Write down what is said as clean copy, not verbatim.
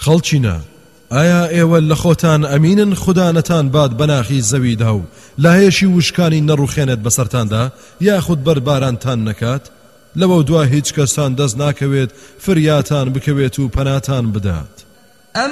خەڵچینە ئایا ئێوە لە خۆتان ئەمینن خوددا نەتان باد بەناخی زەویدا و لایەشی وشکانی نەڕوخێنێت بەسەرتاندا یاخود بەربارانتان نەکات لەوە دوا هیچ کەسان دەست ناکەوێت فریاتان بکەوێت و پەناتان بدات